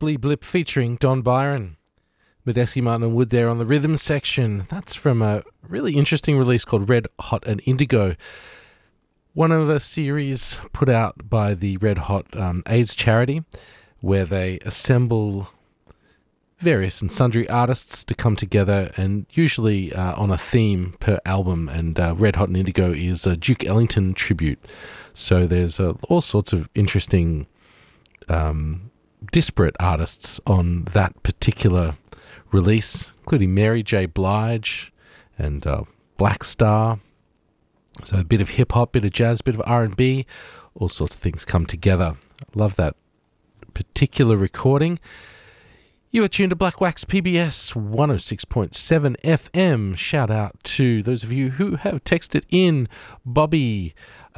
Blee Blip featuring Don Byron. Medeski, Martin and Wood there on the rhythm section. That's from a really interesting release called Red Hot and Indigo. One of a series put out by the Red Hot AIDS charity, where they assemble various and sundry artists to come together, and usually on a theme per album. And Red Hot and Indigo is a Duke Ellington tribute. So there's all sorts of interesting disparate artists on that particular release, including Mary J. Blige and Black Star. So a bit of hip-hop, bit of jazz, bit of R&B, all sorts of things come together. Love that particular recording. You are tuned to Black Wax PBS 106.7 FM. Shout out to those of you who have texted in. Bobby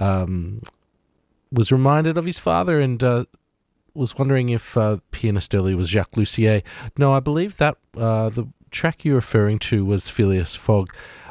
was reminded of his father and was wondering if pianist early was Jacques Lussier. No, I believe that the track you're referring to was Phileas Fogg.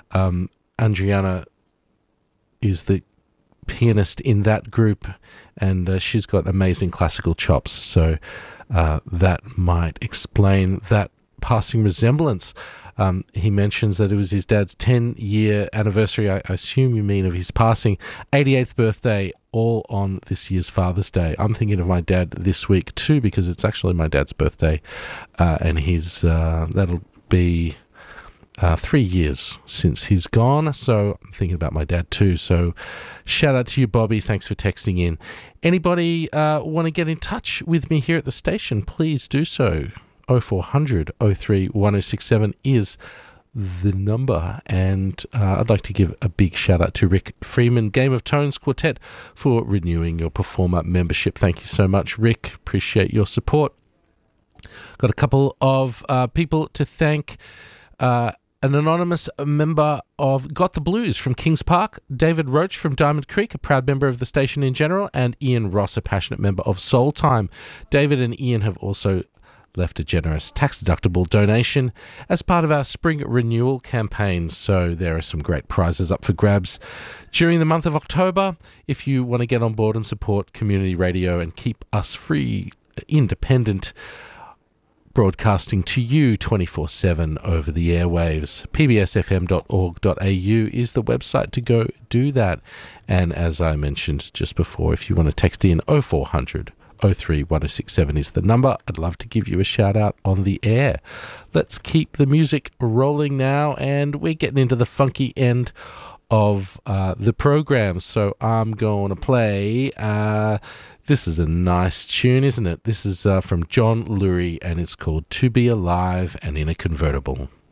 Adriana is the pianist in that group, and she's got amazing classical chops, so that might explain that passing resemblance. He mentions that it was his dad's 10-year anniversary, I assume you mean of his passing, 88th birthday, all on this year's Father's Day. I'm thinking of my dad this week too, because it's actually my dad's birthday, and his that'll be 3 years since he's gone, so I'm thinking about my dad too. So shout out to you, Bobby. Thanks for texting in. Anybody want to get in touch with me here at the station, please do so. 0400 03 1067 is the number, and I'd like to give a big shout out to Rick Freeman, Game of Tones Quartet, for renewing your performer membership. Thank you so much, Rick. Appreciate your support. Got a couple of people to thank. An anonymous member of Got the Blues from Kings Park, David Roach from Diamond Creek, a proud member of the station in general, and Ian Ross, a passionate member of Soul Time. David and Ian have also left a generous tax-deductible donation as part of our spring renewal campaign, so there are some great prizes up for grabs during the month of October. If you want to get on board and support community radio and keep us free, independent broadcasting to you 24/7 over the airwaves, pbsfm.org.au is the website to go do that. And as I mentioned just before, if you want to text in 0400 03 1067 is the number. I'd love to give you a shout out on the air. Let's keep the music rolling now, and we're getting into the funky end of the program, so I'm going to play this is a nice tune, isn't it? This is from John Lurie, and it's called To Be Alive and in a Convertible.